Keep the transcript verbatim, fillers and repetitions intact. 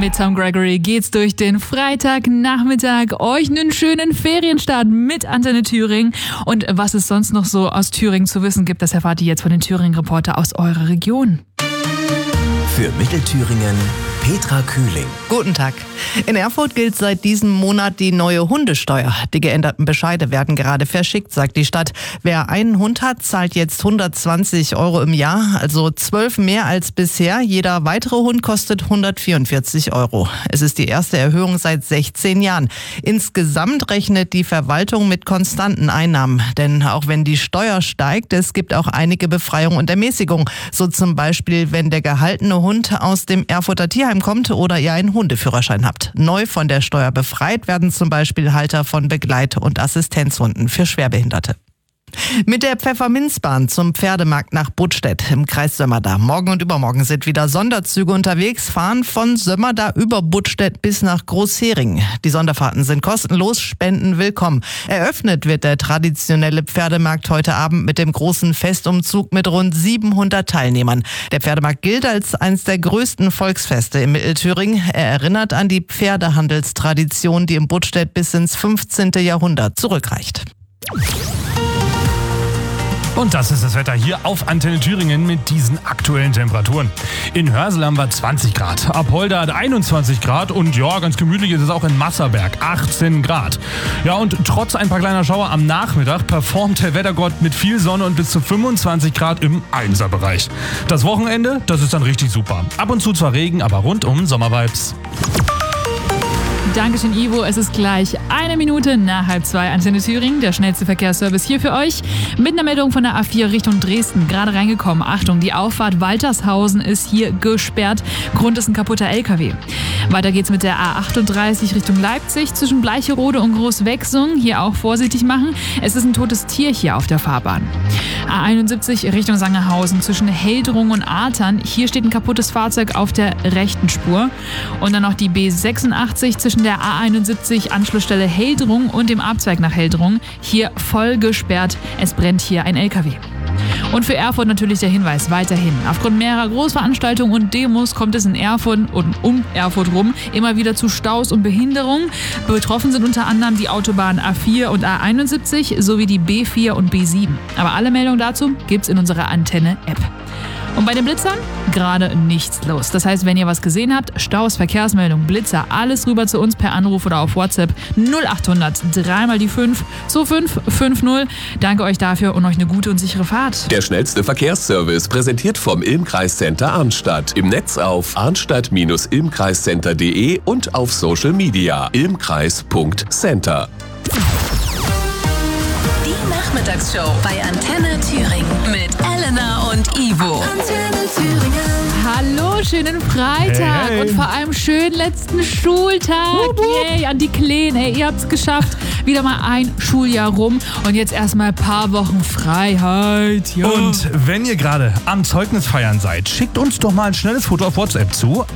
Mit Tom Gregory geht's durch den Freitagnachmittag. Euch einen schönen Ferienstart mit Antenne Thüringen. Und was es sonst noch so aus Thüringen zu wissen gibt, das erfahrt ihr jetzt von den Thüringen-Reporter aus eurer Region. Für Mittelthüringen Petra Kühling. Guten Tag. In Erfurt gilt seit diesem Monat die neue Hundesteuer. Die geänderten Bescheide werden gerade verschickt, sagt die Stadt. Wer einen Hund hat, zahlt jetzt hundertzwanzig Euro im Jahr, also zwölf mehr als bisher. Jeder weitere Hund kostet hundertvierundvierzig Euro. Es ist die erste Erhöhung seit sechzehn Jahren. Insgesamt rechnet die Verwaltung mit konstanten Einnahmen. Denn auch wenn die Steuer steigt, es gibt auch einige Befreiungen und Ermäßigungen. So zum Beispiel, wenn der gehaltene Hund aus dem Erfurter Tierheim kommt oder ihr einen Hundeführerschein habt. Neu von der Steuer befreit werden zum Beispiel Halter von Begleit- und Assistenzhunden für Schwerbehinderte. Mit der Pfefferminzbahn zum Pferdemarkt nach Buttstedt im Kreis Sömmerda. Morgen und übermorgen sind wieder Sonderzüge unterwegs, fahren von Sömmerda über Buttstedt bis nach Großhering. Die Sonderfahrten sind kostenlos, Spenden willkommen. Eröffnet wird der traditionelle Pferdemarkt heute Abend mit dem großen Festumzug mit rund siebenhundert Teilnehmern. Der Pferdemarkt gilt als eines der größten Volksfeste im Mittelthüringen. Er erinnert an die Pferdehandelstradition, die im Buttstedt bis ins fünfzehnten Jahrhundert zurückreicht. Und das ist das Wetter hier auf Antenne Thüringen mit diesen aktuellen Temperaturen. In Hörsel haben wir zwanzig Grad, Apolda hat einundzwanzig Grad und ja, ganz gemütlich ist es auch in Masserberg, achtzehn Grad. Ja, und trotz ein paar kleiner Schauer am Nachmittag performt der Wettergott mit viel Sonne und bis zu fünfundzwanzig Grad im Einser-Bereich. Das Wochenende, das ist dann richtig super. Ab und zu zwar Regen, aber rundum Sommervibes. Dankeschön, Ivo. Es ist gleich eine Minute nach halb zwei. Antenne Thüringen, der schnellste Verkehrsservice hier für euch. Mit einer Meldung von der A vier Richtung Dresden. Gerade reingekommen. Achtung, die Auffahrt Waltershausen ist hier gesperrt. Grund ist ein kaputter L K W. Weiter geht's mit der A achtunddreißig Richtung Leipzig zwischen Bleicherode und Großwechsung. Hier auch vorsichtig machen. Es ist ein totes Tier hier auf der Fahrbahn. A einundsiebzig Richtung Sangerhausen zwischen Heldrung und Artern. Hier steht ein kaputtes Fahrzeug auf der rechten Spur. Und dann noch die B sechsundachtzig zwischen der A einundsiebzig Anschlussstelle Heldrung und dem Abzweig nach Heldrung. Hier voll gesperrt. Es brennt hier ein L K W. Und für Erfurt natürlich der Hinweis weiterhin. Aufgrund mehrerer Großveranstaltungen und Demos kommt es in Erfurt und um Erfurt rum immer wieder zu Staus und Behinderungen. Betroffen sind unter anderem die Autobahn A vier und A einundsiebzig sowie die B vier und B sieben. Aber alle Meldungen dazu gibt's in unserer Antenne-App. Und bei den Blitzern gerade nichts los. Das heißt, wenn ihr was gesehen habt, Staus, Verkehrsmeldung, Blitzer, alles rüber zu uns per Anruf oder auf WhatsApp null achthundert drei mal die fünf zwei fünf fünf null. Danke euch dafür und euch eine gute und sichere Fahrt. Der schnellste Verkehrsservice präsentiert vom Ilmkreiscenter Arnstadt. Im Netz auf arnstadt Bindestrich ilmkreiscenter punkt de und auf Social Media ilmkreis Punkt center. Die Nachmittagsshow bei Antenne Thüringen mit Elena und Ivo. Antenne Thüringen. Hallo, schönen Freitag Hey, hey. und vor allem schönen letzten Schultag. Wup, wup. Yay, an die Kleinen. Ey, ihr habt's geschafft. Wieder mal ein Schuljahr rum und jetzt erstmal ein paar Wochen Freiheit. Ja. Und wenn ihr gerade am Zeugnisfeiern seid, schickt uns doch mal ein schnelles Foto auf WhatsApp zu.